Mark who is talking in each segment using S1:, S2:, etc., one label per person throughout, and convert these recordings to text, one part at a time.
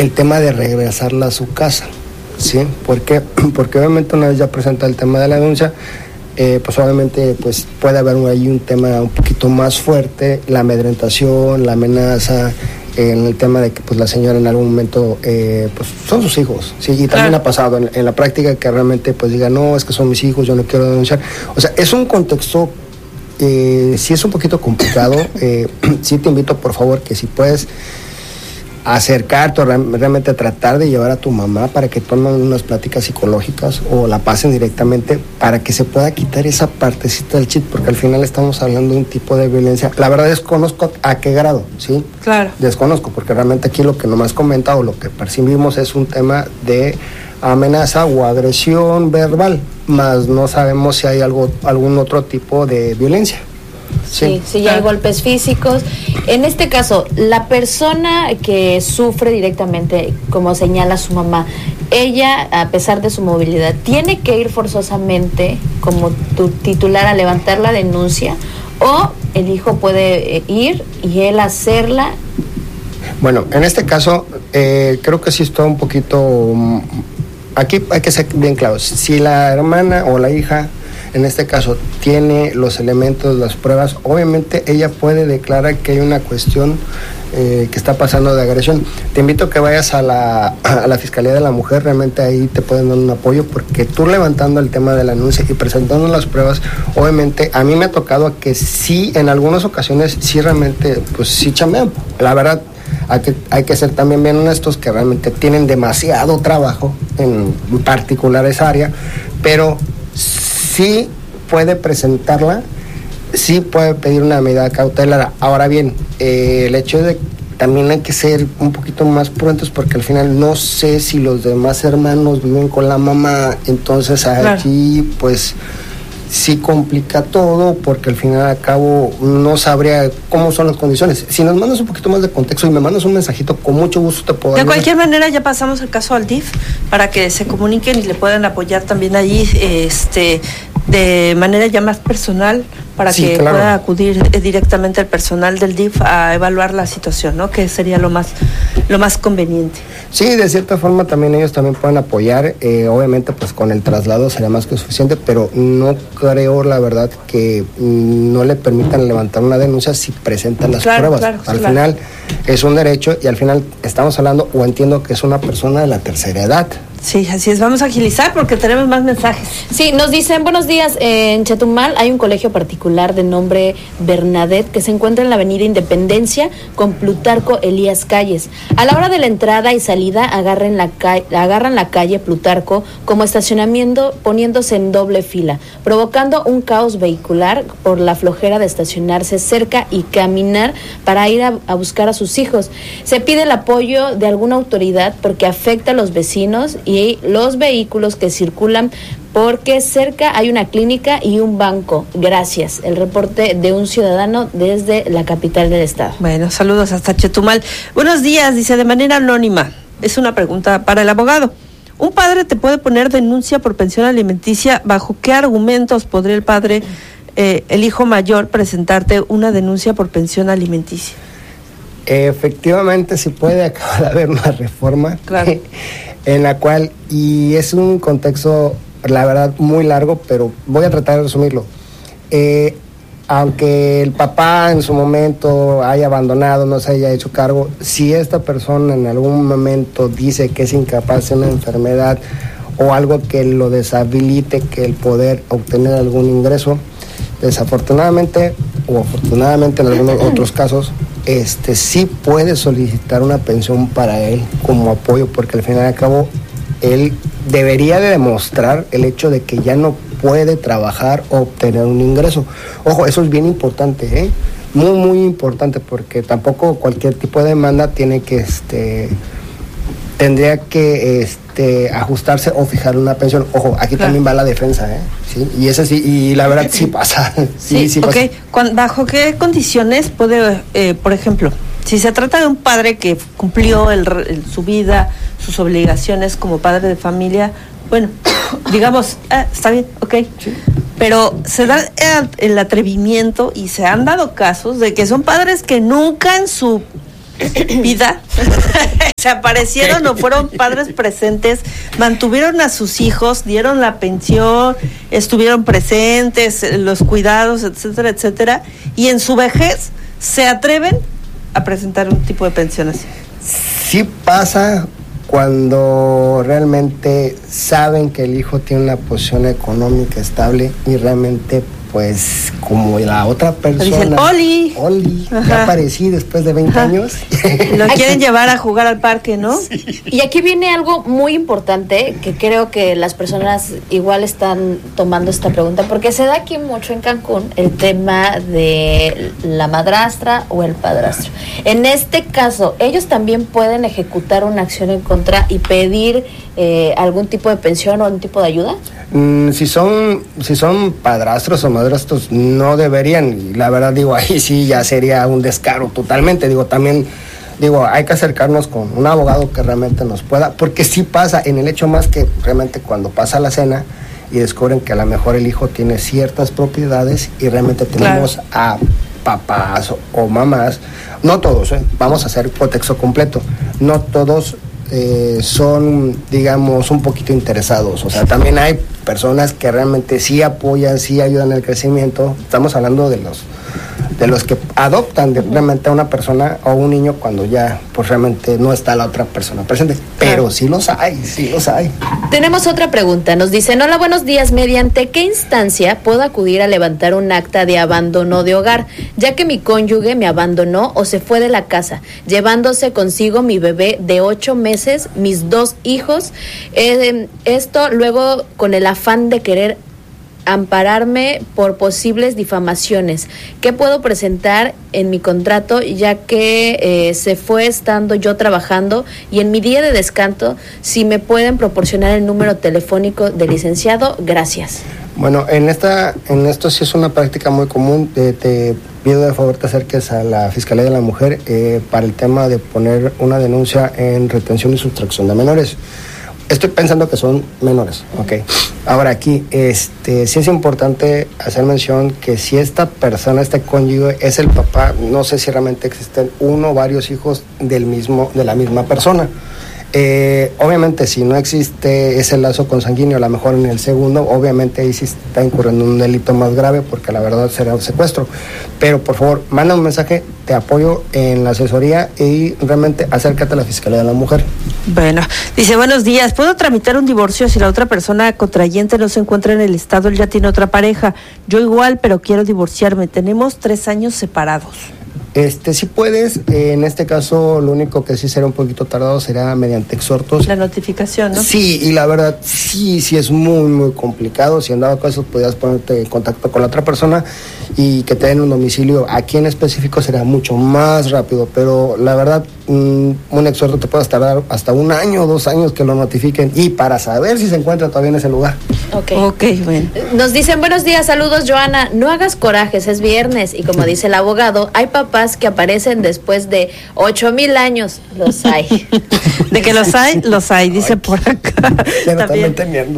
S1: el tema de regresarla a su casa, ¿sí? Porque obviamente una vez ya presenta el tema de la denuncia, pues obviamente pues puede haber ahí un tema un poquito más fuerte, la amedrentación, la amenaza, en el tema de que pues la señora en algún momento pues son sus hijos, sí, y también ha pasado en la práctica que realmente pues diga, no, es que son mis hijos, yo no quiero denunciar. O sea, es un contexto sí es un poquito complicado. Sí te invito por favor que si puedes acercarte o realmente tratar de llevar a tu mamá para que tomen unas pláticas psicológicas o la pasen directamente para que se pueda quitar esa partecita del chip, porque al final estamos hablando de un tipo de violencia. La verdad desconozco a qué grado, ¿sí?
S2: Claro.
S1: Desconozco, porque realmente aquí lo que nomás comenta o lo que percibimos es un tema de amenaza o agresión verbal, más no sabemos si hay algún otro tipo de violencia.
S3: Sí, ya hay golpes físicos. En este caso, la persona que sufre directamente, como señala su mamá, ella, a pesar de su movilidad, ¿tiene que ir forzosamente como tu titular a levantar la denuncia o el hijo puede ir y él hacerla?
S1: Bueno, en este caso, creo que sí está un poquito... Aquí hay que ser bien claros. Si la hermana o la hija, en este caso, tiene los elementos, las pruebas, obviamente ella puede declarar que hay una cuestión que está pasando de agresión. Te invito a que vayas a la Fiscalía de la Mujer, realmente ahí te pueden dar un apoyo, porque tú levantando el tema de la denuncia y presentando las pruebas, obviamente a mí me ha tocado que sí, en algunas ocasiones, sí realmente, pues sí chamean. La verdad, hay que ser también bien honestos, que realmente tienen demasiado trabajo, en particular esa área, pero sí puede presentarla, sí puede pedir una medida cautelar. Ahora bien, el hecho de también hay que ser un poquito más prontos, porque al final no sé si los demás hermanos viven con la mamá, entonces aquí pues sí complica todo, porque al final al cabo no sabría cómo son las condiciones. Si nos mandas un poquito más de contexto y me mandas un mensajito, con mucho gusto te puedo
S2: ayudar. De cualquier manera ya pasamos el caso al DIF para que se comuniquen y le puedan apoyar también allí de manera ya más personal, para que pueda acudir directamente al personal del DIF a evaluar la situación, ¿no? Que sería lo más conveniente.
S1: Sí, de cierta forma también ellos también pueden apoyar, obviamente pues con el traslado será más que suficiente, pero no creo, la verdad, que no le permitan levantar una denuncia si presentan las pruebas. Al final es un derecho, y al final estamos hablando, o entiendo que es una persona de la tercera edad.
S2: Sí, así es. Vamos a agilizar porque tenemos más mensajes.
S3: Sí, nos dicen, buenos días, en Chetumal hay un colegio particular de nombre Bernadette que se encuentra en la avenida Independencia con Plutarco Elías Calles. A la hora de la entrada y salida agarran la calle Plutarco como estacionamiento, poniéndose en doble fila, provocando un caos vehicular por la flojera de estacionarse cerca y caminar para ir a buscar a sus hijos. Se pide el apoyo de alguna autoridad porque afecta a los vecinos y los vehículos que circulan, porque cerca hay una clínica y un banco. Gracias. El reporte de un ciudadano desde la capital del estado.
S2: Bueno, saludos hasta Chetumal. Buenos días, dice de manera anónima. Es una pregunta para el abogado. ¿Un padre te puede poner denuncia por pensión alimenticia? ¿Bajo qué argumentos podría el padre, el hijo mayor, presentarte una denuncia por pensión alimenticia?
S1: Efectivamente, sí puede. Acaba de haber una reforma.
S2: Claro.
S1: En la cual, y es un contexto, la verdad, muy largo, pero voy a tratar de resumirlo. Aunque el papá en su momento haya abandonado, no se haya hecho cargo, si esta persona en algún momento dice que es incapaz de una enfermedad o algo que lo deshabilite, que el poder obtener algún ingreso, desafortunadamente o afortunadamente en algunos otros casos, sí puede solicitar una pensión para él como apoyo, porque al final y al cabo él debería de demostrar el hecho de que ya no puede trabajar o obtener un ingreso. Ojo, eso es bien importante, muy muy importante, porque tampoco cualquier tipo de demanda tiene que tendría que ajustarse o fijar una pensión. Ojo, aquí también va la defensa, ¿sí? Y eso sí, y la verdad sí pasa. sí
S2: okay.
S1: Pasa.
S2: ¿Bajo qué condiciones puede, por ejemplo, si se trata de un padre que cumplió su vida, sus obligaciones como padre de familia, bueno, digamos, está bien, sí. Pero se da el atrevimiento, y se han dado casos de que son padres que nunca en su vida se aparecieron o fueron padres presentes, mantuvieron a sus hijos, dieron la pensión, estuvieron presentes, los cuidados, etcétera, etcétera, y en su vejez se atreven a presentar un tipo de pensión así.
S1: Sí pasa cuando realmente saben que el hijo tiene una posición económica estable y realmente, pues, como la otra persona...
S2: Dicen, Oli,
S1: ya aparecí después de 20 años.
S2: Lo quieren llevar a jugar al parque, ¿no?
S1: Sí.
S3: Y aquí viene algo muy importante que creo que las personas igual están tomando esta pregunta, porque se da aquí mucho en Cancún el tema de la madrastra o el padrastro. En este caso, ellos también pueden ejecutar una acción en contra y pedir algún tipo de pensión o algún tipo de ayuda.
S1: Si son padrastros o madrastros, no deberían, y la verdad digo, ahí sí ya sería un descaro totalmente, digo, también, digo, hay que acercarnos con un abogado que realmente nos pueda, porque sí pasa en el hecho más que realmente cuando pasa la cena y descubren que a lo mejor el hijo tiene ciertas propiedades y realmente tenemos a papás o mamás, no todos, vamos a hacer contexto completo, no todos son, digamos, un poquito interesados, o sea, también hay personas que realmente sí apoyan, sí ayudan en el crecimiento. Estamos hablando de los que adoptan realmente a una persona o un niño cuando ya pues realmente no está la otra persona presente, pero sí los hay.
S3: Tenemos otra pregunta, nos dicen: hola, buenos días, ¿mediante qué instancia puedo acudir a levantar un acta de abandono de hogar, ya que mi cónyuge me abandonó o se fue de la casa, llevándose consigo mi bebé de 8 meses, mis 2 hijos, esto luego con el afán de querer ampararme por posibles difamaciones? ¿Qué puedo presentar en mi contrato, ya que se fue estando yo trabajando y en mi día de descanso? Si me pueden proporcionar el número telefónico del licenciado, gracias.
S1: Bueno, en esto sí es una práctica muy común. Te pido de favor te acerques a la Fiscalía de la Mujer para el tema de poner una denuncia en retención y sustracción de menores. Estoy pensando que son menores, ok. Ahora aquí, sí es importante hacer mención que si esta persona, este cónyuge, es el papá, no sé si realmente existen uno o varios hijos de la misma persona. Obviamente, si no existe ese lazo consanguíneo, a lo mejor en el segundo, obviamente ahí sí está incurriendo un delito más grave, porque la verdad será un secuestro. Pero por favor, manda un mensaje, te apoyo en la asesoría y realmente acércate a la Fiscalía de la Mujer.
S2: Bueno, dice: buenos días, ¿puedo tramitar un divorcio si la otra persona contrayente no se encuentra en el estado, él ya tiene otra pareja? Yo igual, pero quiero divorciarme, tenemos 3 años separados.
S1: Sí puedes, en este caso lo único que sí será un poquito tardado será mediante exhortos.
S2: La notificación, ¿no?
S1: Sí, y la verdad sí es muy, muy complicado. Si en dado caso podías ponerte en contacto con la otra persona y que te den un domicilio aquí en específico, será mucho más rápido, pero la verdad un exhorto te puede tardar hasta 1 año o 2 años que lo notifiquen y para saber si se encuentra todavía en ese lugar.
S3: Ok,
S2: bueno.
S3: Nos dicen: buenos días, saludos, Joana, no hagas corajes, es viernes, y como dice el abogado, hay papás que aparecen después de 8,000 años, los hay.
S2: De que los hay, dice por acá.
S1: Ya no están entendiendo.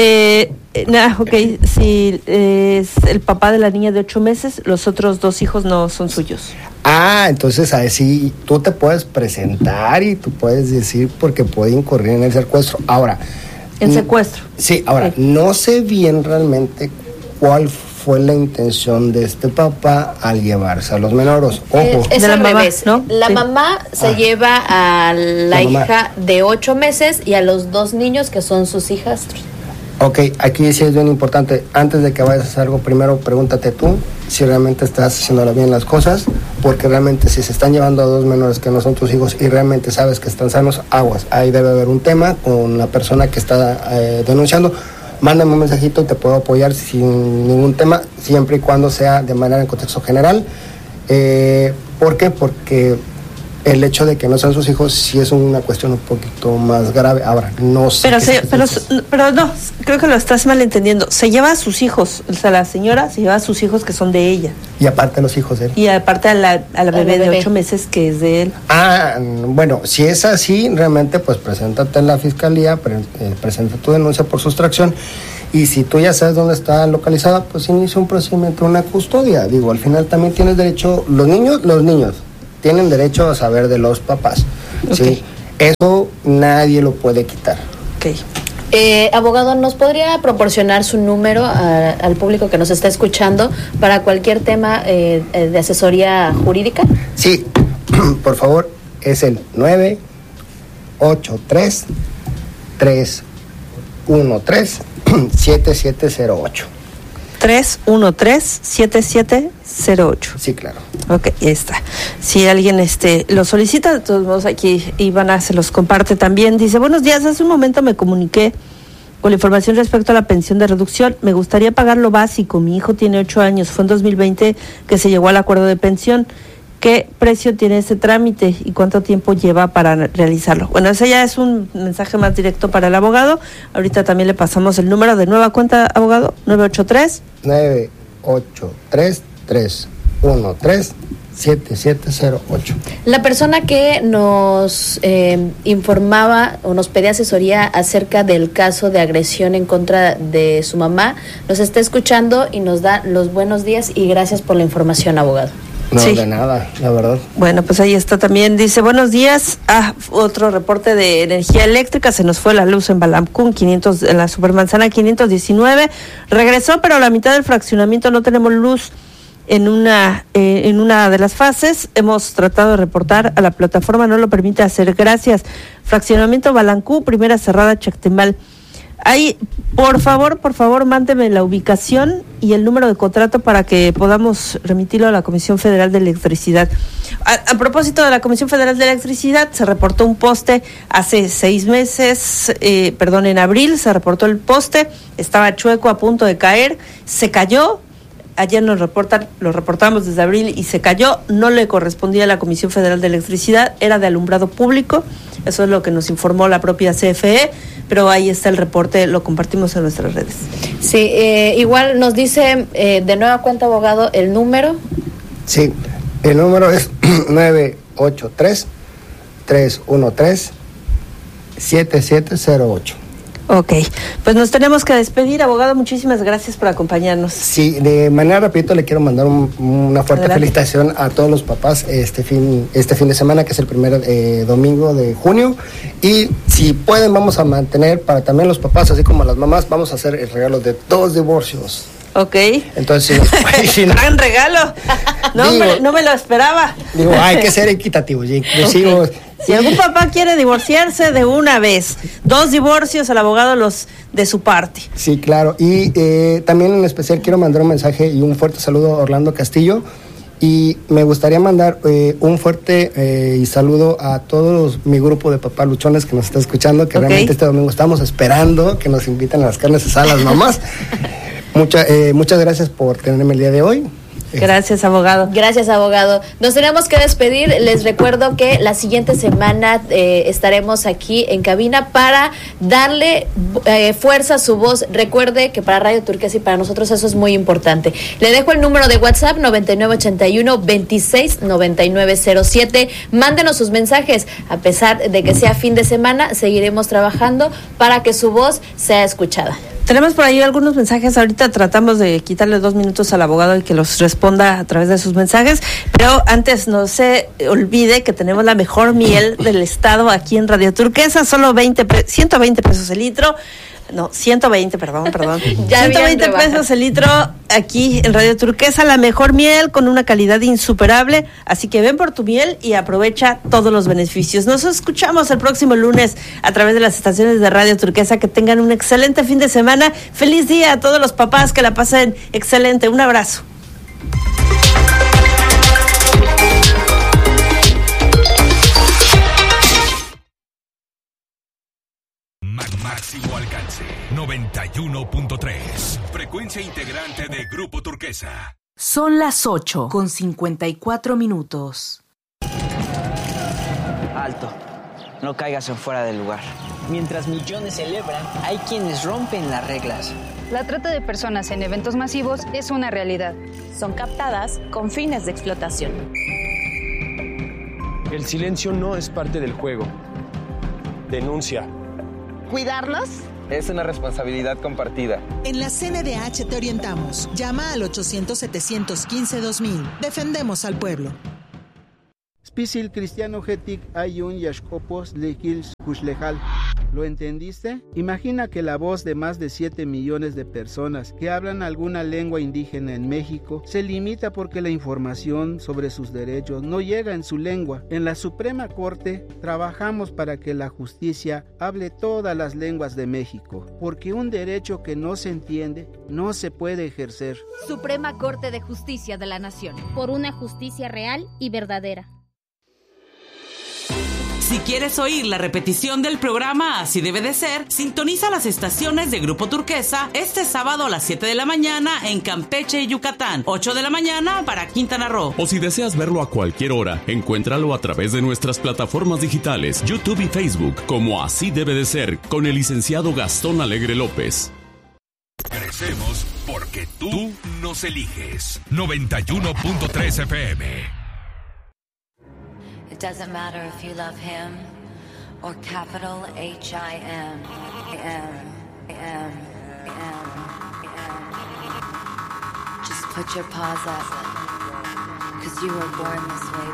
S2: Si es el papá de la niña de 8 meses, los otros 2 hijos no son suyos.
S1: Entonces así tú te puedes presentar y tú puedes decir porque puede incurrir en el secuestro. Ahora,
S2: ¿en secuestro?
S1: Sí, ahora, no sé bien realmente cuál fue la intención de este papá al llevarse a los menores. Ojo.
S3: Es
S2: de la
S3: al
S2: mamá,
S3: revés,
S2: ¿no?
S3: La mamá se lleva a la hija de 8 meses y a los 2 niños que son sus hijastros.
S1: Ok, aquí sí es bien importante. Antes de que vayas a hacer algo, primero pregúntate tú si realmente estás haciendo bien las cosas, porque realmente si se están llevando a 2 menores que no son tus hijos y realmente sabes que están sanos, aguas. Ahí debe haber un tema con la persona que está denunciando. Mándame un mensajito y te puedo apoyar sin ningún tema, siempre y cuando sea de manera en contexto general. ¿Por qué? Porque el hecho de que no sean sus hijos sí es una cuestión un poquito más grave. Ahora, no sé.
S2: Pero no, creo que lo estás malentendiendo. Se lleva a sus hijos, o sea, la señora se lleva a sus hijos que son de ella.
S1: Y aparte los hijos de él.
S2: Y aparte a la bebé de 8 meses que es de él.
S1: Bueno, si es así, realmente pues preséntate en la fiscalía, presenta tu denuncia por sustracción. Y si tú ya sabes dónde está localizada, pues inicia un procedimiento, una custodia. Digo, al final también tienes derecho, los niños tienen derecho a saber de los papás,
S2: okay.
S1: ¿sí? Eso nadie lo puede quitar.
S2: Ok.
S3: Abogado, ¿nos podría proporcionar su número al público que nos está escuchando para cualquier tema de asesoría jurídica?
S1: Sí, por favor, es el 983-313-7708.
S2: 313-7708.
S1: Sí, claro.
S2: Ok, ya está. Si alguien lo solicita, de todos modos aquí Ivana se los comparte también. Dice, buenos días, hace un momento me comuniqué con la información respecto a la pensión de reducción. Me gustaría pagar lo básico. Mi hijo tiene 8 años. Fue en 2020 que se llegó al acuerdo de pensión. ¿Qué precio tiene ese trámite y cuánto tiempo lleva para realizarlo? Bueno, ese ya es un mensaje más directo para el abogado. Ahorita también le pasamos el número de nueva cuenta, abogado,
S1: 983-313-7708.
S3: La persona que nos informaba o nos pedía asesoría acerca del caso de agresión en contra de su mamá, nos está escuchando y nos da los buenos días y gracias por la información, abogado.
S1: No,
S2: sí.
S1: De nada, la verdad.
S2: Bueno, pues ahí está también. Dice, buenos días. Otro reporte de energía eléctrica. Se nos fue la luz en Balamcún, en la Supermanzana 519. Regresó, pero a la mitad del fraccionamiento no tenemos luz en una de las fases. Hemos tratado de reportar, a la plataforma no lo permite hacer. Gracias. Fraccionamiento Balancú, primera cerrada, Chactemal. Ahí, por favor, mándeme la ubicación y el número de contrato para que podamos remitirlo a la Comisión Federal de Electricidad. A propósito de la Comisión Federal de Electricidad, se reportó un poste hace 6 meses, en abril se reportó el poste, estaba chueco, a punto de caer, se cayó. Ayer lo reportamos desde abril y se cayó, no le correspondía a la Comisión Federal de Electricidad, era de alumbrado público, eso es lo que nos informó la propia CFE, pero ahí está el reporte, lo compartimos en nuestras redes.
S3: Sí, igual nos dice de nueva cuenta, abogado, el número.
S1: Sí, el número es 983-313-7708.
S2: Ok, pues nos tenemos que despedir, abogado, muchísimas gracias por acompañarnos.
S1: Sí, de manera rapidito le quiero mandar una fuerte felicitación a todos los papás este fin de semana, que es el primer domingo de junio, y si pueden vamos a mantener para también los papás, así como las mamás, vamos a hacer el regalo de 2 divorcios.
S2: Ok.
S1: Entonces, si no,
S2: gran regalo. No me lo esperaba.
S1: Digo, hay que ser equitativos y inclusivos.
S2: Okay. Si algún papá quiere divorciarse de una vez, 2 divorcios al abogado los de su parte.
S1: Sí, claro. Y también en especial quiero mandar un mensaje y un fuerte saludo a Orlando Castillo. Y me gustaría mandar un fuerte y saludo a todos mi grupo de papás luchones que nos está escuchando, que realmente este domingo estamos esperando que nos inviten a las carnes asadas, mamás. Muchas gracias por tenerme el día de hoy.
S2: Gracias, abogado.
S3: Gracias, abogado. Nos tenemos que despedir. Les recuerdo que la siguiente semana estaremos aquí en cabina para darle fuerza a su voz. Recuerde que para Radio Turquesa y para nosotros eso es muy importante. Le dejo el número de WhatsApp 9981-269907. Mándenos sus mensajes. A pesar de que sea fin de semana, seguiremos trabajando para que su voz sea escuchada.
S2: Tenemos por ahí algunos mensajes, ahorita tratamos de quitarle 2 minutos al abogado y que los responda a través de sus mensajes, pero antes no se olvide que tenemos la mejor miel del estado aquí en Radio Turquesa, solo 120 pesos el litro. No, 120, perdón.
S3: Ya
S2: 120 pesos el litro aquí en Radio Turquesa, la mejor miel con una calidad insuperable. Así que ven por tu miel y aprovecha todos los beneficios. Nos escuchamos el próximo lunes a través de las estaciones de Radio Turquesa. Que tengan un excelente fin de semana. Feliz día a todos los papás, que la pasen excelente. Un abrazo.
S4: Máximo alcance 91.3. Frecuencia integrante de Grupo Turquesa.
S5: Son las 8:54.
S6: Alto. No caigas en fuera del lugar. Mientras millones celebran, hay quienes rompen las reglas.
S7: La trata de personas en eventos masivos es una realidad.
S8: Son captadas con fines de explotación.
S9: El silencio no es parte del juego. Denuncia.
S10: ¿Cuidarlos?
S11: Es una responsabilidad compartida.
S12: En la CNDH te orientamos. Llama al 800-715-2000. Defendemos al pueblo.
S5: Pisil cristiano getik ayun yashkopos lekil kushlejal. ¿Lo entendiste? Imagina que la voz de más de 7 millones de personas que hablan alguna lengua indígena en México se limita porque la información sobre sus derechos no llega en su lengua. En la Suprema Corte trabajamos para que la justicia hable todas las lenguas de México, porque un derecho que no se entiende no se puede ejercer.
S10: Suprema Corte de Justicia de la Nación.
S13: Por una justicia real y verdadera.
S14: Si quieres oír la repetición del programa Así Debe de Ser, sintoniza las estaciones de Grupo Turquesa este sábado a las 7 de la mañana en Campeche y Yucatán, 8 de la mañana para Quintana Roo.
S15: O si deseas verlo a cualquier hora, encuéntralo a través de nuestras plataformas digitales, YouTube y Facebook, como Así Debe de Ser, con el licenciado Gastón Alegre López.
S4: Crecemos porque tú nos eliges. 91.3 FM.
S16: It doesn't matter if you love him or capital H-I-M. Just put your paws up, 'cause you were born this way,